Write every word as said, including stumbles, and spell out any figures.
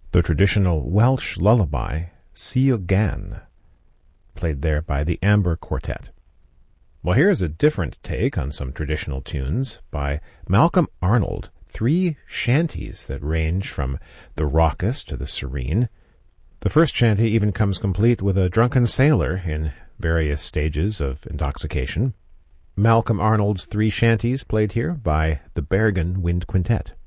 the traditional Welsh lullaby, Sir Gan, played there by the Amber Quartet. Well, here's a different take on some traditional tunes by Malcolm Arnold, three shanties that range from the raucous to the serene. The first shanty even comes complete with a drunken sailor in various stages of intoxication. Malcolm Arnold's three shanties played here by the Bergen Wind Quintet.